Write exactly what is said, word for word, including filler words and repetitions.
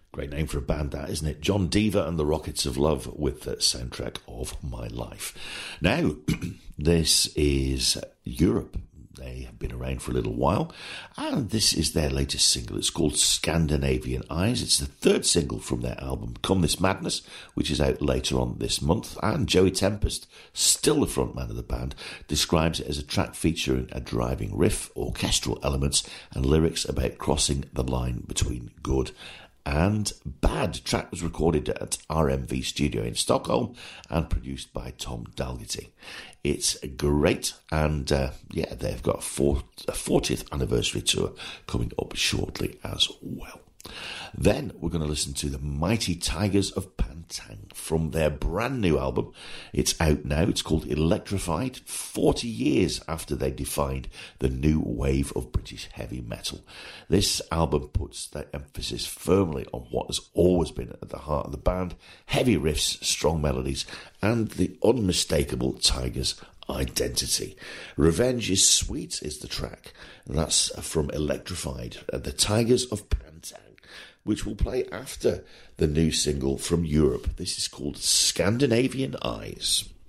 Great name for a band, that, isn't it? John Deaver and the Rockets of Love with the soundtrack of My Life. Now, this is Europe. They have been around for a little while, and this is their latest single. It's called Scandinavian Eyes. It's the third single from their album Come This Madness, which is out later on this month. And Joey Tempest, still the frontman of the band, describes it as a track featuring a driving riff, orchestral elements, and lyrics about crossing the line between good and bad. The track was recorded at R M V Studio in Stockholm and produced by Tom Dalgetty. It's great, and uh, yeah, they've got a, four, a fortieth anniversary tour coming up shortly as well. Then we're going to listen to the Mighty Tigers of Pantang from their brand new album. It's out now. It's called Electrified, forty years after they defined the new wave of British heavy metal. This album puts the emphasis firmly on what has always been at the heart of the band: heavy riffs, strong melodies, and the unmistakable Tigers identity. Revenge is Sweet is the track. That's from Electrified, the Tigers of Pantang, which will play after the new single from Europe. This is called Scandinavian Eyes.